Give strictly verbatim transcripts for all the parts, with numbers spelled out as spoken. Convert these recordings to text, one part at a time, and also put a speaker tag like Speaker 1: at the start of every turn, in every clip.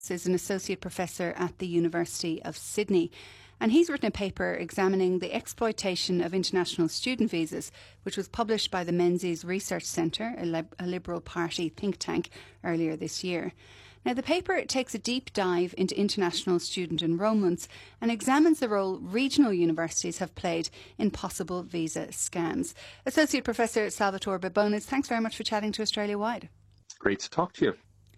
Speaker 1: is an associate professor at the University of Sydney, and he's written a paper examining the exploitation of international student visas, which was published by the Menzies Research Centre, a, lib- a Liberal Party think tank, earlier this year. Now, the paper takes a deep dive into international student enrolments and examines the role regional universities have played in possible visa scams. Associate Professor Salvatore Babones, thanks very much for chatting to Australia Wide.
Speaker 2: Great to talk to you.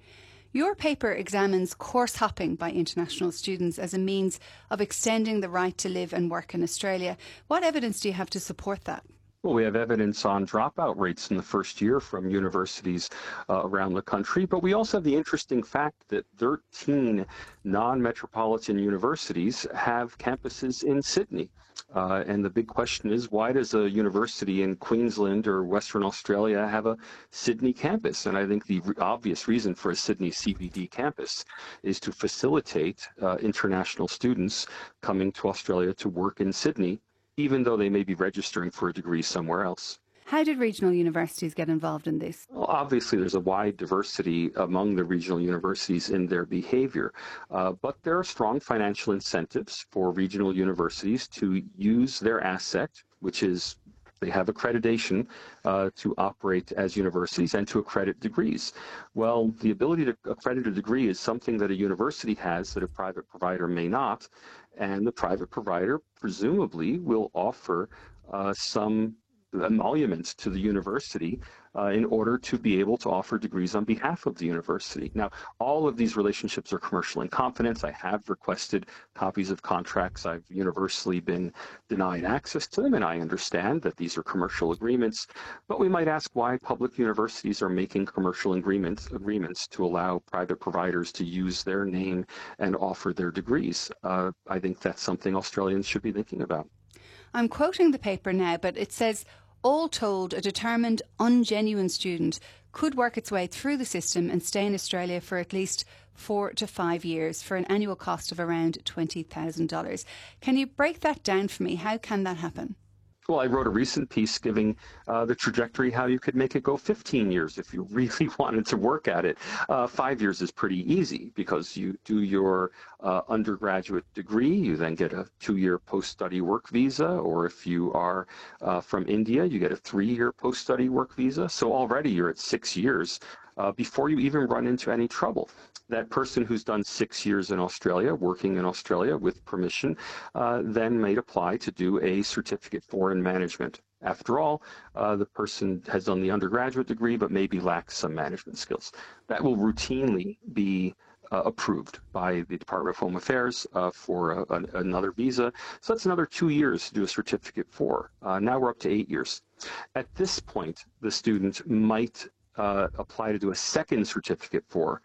Speaker 1: Your paper examines course hopping by international students as a means of extending the right to live and work in Australia. What evidence do you have to support that?
Speaker 2: Well, we have evidence on dropout rates in the first year from universities uh, around the country, but we also have the interesting fact that thirteen non-metropolitan universities have campuses in Sydney. Uh, and the big question is, why does a university in Queensland or Western Australia have a Sydney campus? And I think the re- obvious reason for a Sydney C B D campus is to facilitate uh, international students coming to Australia to work in Sydney, even though they may be registering for a degree somewhere else.
Speaker 1: How did regional universities get involved in this?
Speaker 2: Well, obviously, there's a wide diversity among the regional universities in their behavior, uh, but there are strong financial incentives for regional universities to use their asset, which is they have accreditation uh, to operate as universities and to accredit degrees. Well, the ability to accredit a degree is something that a university has that a private provider may not, and the private provider presumably will offer uh, some emoluments to the university uh, in order to be able to offer degrees on behalf of the university. Now, all of these relationships are commercial in confidence. I have requested copies of contracts. I've universally been denied access to them, and I understand that these are commercial agreements. But we might ask why public universities are making commercial agreements, agreements to allow private providers to use their name and offer their degrees. Uh, I think that's something Australians should be thinking about.
Speaker 1: I'm quoting the paper now, but it says, all told, a determined, ungenuine student could work its way through the system and stay in Australia for at least four to five years for an annual cost of around twenty thousand dollars. Can you break that down for me? How can that happen?
Speaker 2: Well, I wrote a recent piece giving uh, the trajectory how you could make it go fifteen years if you really wanted to work at it. Uh, five years is pretty easy because you do your uh, undergraduate degree, you then get a two-year post-study work visa, or if you are uh, from India, you get a three-year post-study work visa. So already you're at six years uh, before you even run into any trouble. That person who's done six years in Australia, working in Australia with permission, uh, then may apply to do a certificate for in management. After all, uh, the person has done the undergraduate degree but maybe lacks some management skills. That will routinely be uh, approved by the Department of Home Affairs uh, for a, a, another visa. So that's another two years to do a certificate for. Uh, now we're up to eight years. At this point, the student might uh, apply to do a second certificate for.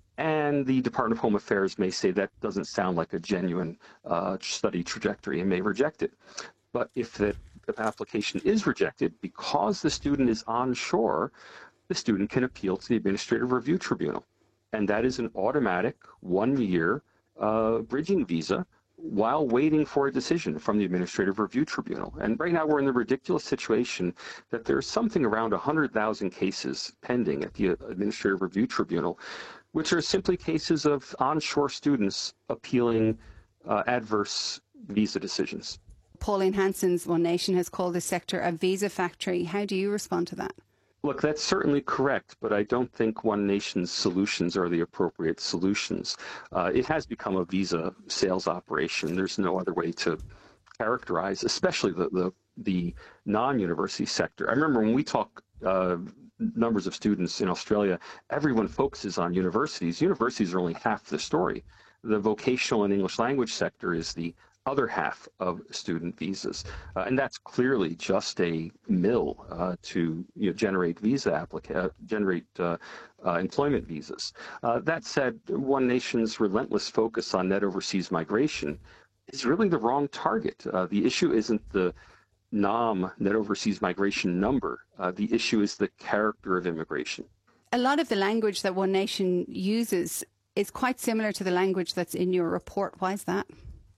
Speaker 2: And the Department of Home Affairs may say that doesn't sound like a genuine uh, study trajectory and may reject it. But if the application is rejected because the student is onshore, the student can appeal to the Administrative Review Tribunal. And that is an automatic one-year uh, bridging visa while waiting for a decision from the Administrative Review Tribunal. And right now we're in the ridiculous situation that there's something around one hundred thousand cases pending at the Administrative Review Tribunal, which are simply cases of onshore students appealing uh, adverse visa decisions.
Speaker 1: Pauline Hanson's One Nation has called this sector a visa factory. How do you respond to that?
Speaker 2: Look, that's certainly correct, but I don't think One Nation's solutions are the appropriate solutions. Uh, it has become a visa sales operation. There's no other way to characterize, especially the, the, the non-university sector. I remember when we talk uh, numbers of students in Australia, everyone focuses on universities. Universities are only half the story. The vocational and English language sector is the other half of student visas. Uh, and that's clearly just a mill uh, to you know, generate visa applica- uh, generate uh, uh, employment visas. Uh, that said, One Nation's relentless focus on net overseas migration is really the wrong target. Uh, the issue isn't the N O M, net overseas migration number. Uh, the issue is the character of immigration.
Speaker 1: A lot of the language that One Nation uses is quite similar to the language that's in your report. Why is that?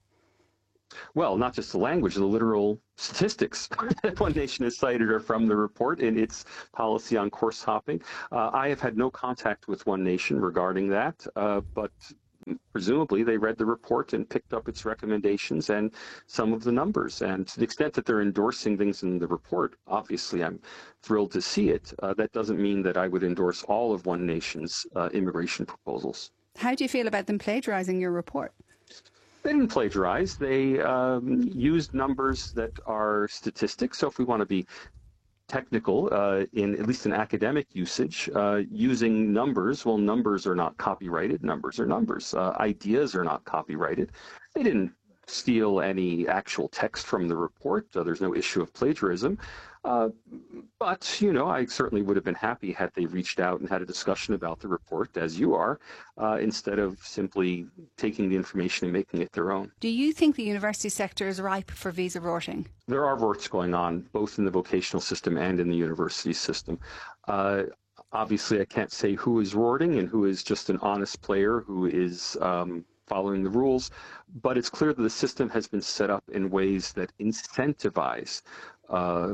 Speaker 2: Well, not just the language, the literal statistics that One Nation has cited are from the report in its policy on course hopping. Uh, I have had no contact with One Nation regarding that, uh, but presumably they read the report and picked up its recommendations and some of the numbers. And to the extent that they're endorsing things in the report, obviously I'm thrilled to see it. Uh, that doesn't mean that I would endorse all of One Nation's uh, immigration proposals.
Speaker 1: How do you feel about them plagiarizing your report?
Speaker 2: They didn't plagiarize. They um, used numbers that are statistics. So if we want to be technical, uh, in at least in academic usage, uh, using numbers, well, numbers are not copyrighted. Numbers are numbers. Uh, ideas are not copyrighted. They didn't steal any actual text from the report. Uh, there's no issue of plagiarism. Uh, but, you know, I certainly would have been happy had they reached out and had a discussion about the report, as you are, uh, instead of simply taking the information and making it their own.
Speaker 1: Do you think the university sector is ripe for visa rorting?
Speaker 2: There are rorts going on, both in the vocational system and in the university system. Uh, obviously, I can't say who is rorting and who is just an honest player who is um, following the rules, but it's clear that the system has been set up in ways that incentivize uh,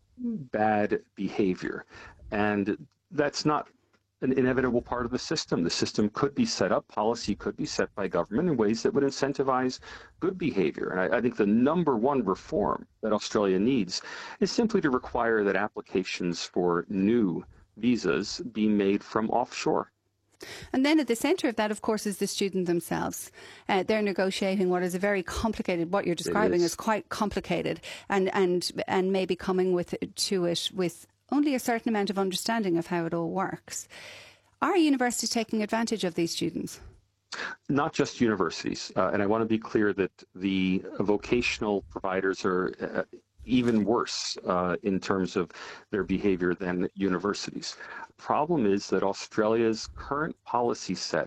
Speaker 2: bad behavior. And that's not an inevitable part of the system. The system could be set up, policy could be set by government in ways that would incentivize good behavior. And I, I think the number one reform that Australia needs is simply to require that applications for new visas be made from offshore.
Speaker 1: And then at the centre of that, of course, is the student themselves. Uh, they're negotiating what is a very complicated, what you're describing is. is quite complicated, and, and, and maybe coming with to it with only a certain amount of understanding of how it all works. Are universities taking advantage of these students?
Speaker 2: Not just universities. Uh, and I want to be clear that the vocational providers are uh, even worse uh, in terms of their behavior than universities. The problem is that Australia's current policy set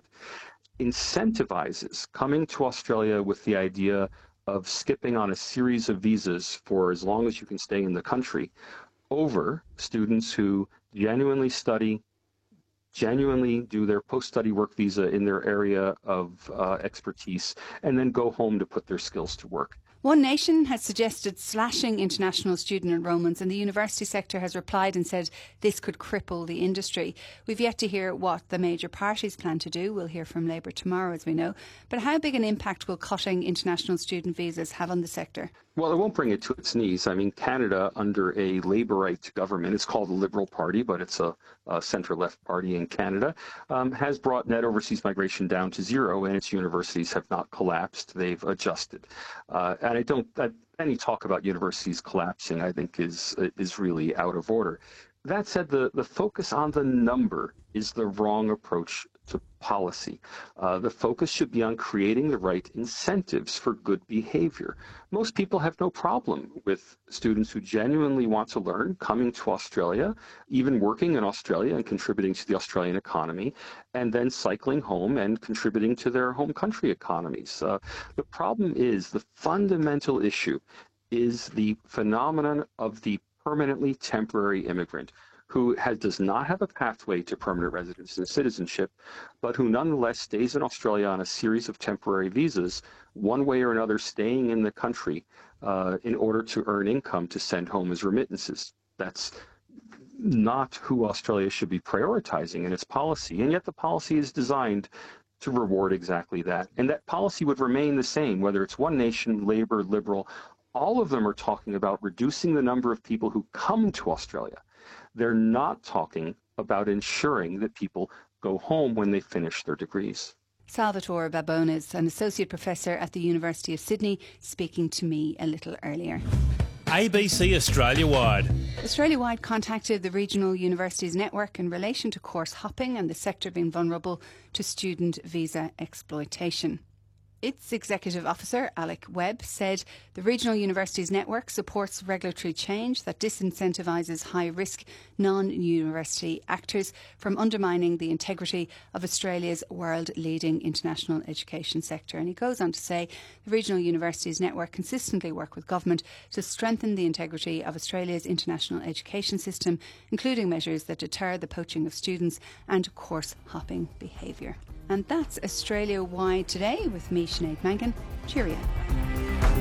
Speaker 2: incentivizes coming to Australia with the idea of skipping on a series of visas for as long as you can stay in the country over students who genuinely study, genuinely do their post-study work visa in their area of uh, expertise, and then go home to put their skills to work.
Speaker 1: One Nation has suggested slashing international student enrolments, and the university sector has replied and said this could cripple the industry. We've yet to hear what the major parties plan to do. We'll hear from Labour tomorrow, as we know. But how big an impact will cutting international student visas have on the sector?
Speaker 2: Well, it won't bring it to its knees. I mean, Canada, under a Labourite government, it's called the Liberal Party, but it's a, a centre-left party in Canada, um, has brought net overseas migration down to zero, and its universities have not collapsed. They've adjusted. Uh, and I don't, I, any talk about universities collapsing, I think, is is really out of order. That said, the, the focus on the number is the wrong approach to policy. Uh, the focus should be on creating the right incentives for good behavior. Most people have no problem with students who genuinely want to learn coming to Australia, even working in Australia and contributing to the Australian economy, and then cycling home and contributing to their home country economies. Uh, the problem is, the fundamental issue is the phenomenon of the permanently temporary immigrant who has, does not have a pathway to permanent residence and citizenship, but who nonetheless stays in Australia on a series of temporary visas, one way or another staying in the country uh, in order to earn income to send home as remittances. That's not who Australia should be prioritizing in its policy, and yet the policy is designed to reward exactly that. And that policy would remain the same, whether it's One Nation, Labour, Liberal. All of them are talking about reducing the number of people who come to Australia. They're not talking about ensuring that people go home when they finish their degrees.
Speaker 1: Salvatore Babone is an associate professor at the University of Sydney, speaking to me a little earlier.
Speaker 3: A B C Australia-wide.
Speaker 1: Australia-wide contacted the Regional Universities Network in relation to course hopping and the sector being vulnerable to student visa exploitation. Its executive officer, Alec Webb, said the Regional Universities Network supports regulatory change that disincentivises high-risk non-university actors from undermining the integrity of Australia's world-leading international education sector. And he goes on to say the Regional Universities Network consistently work with government to strengthen the integrity of Australia's international education system, including measures that deter the poaching of students and course-hopping behaviour. And that's Australia-wide today with me, Sinead Mangan. Cheerio.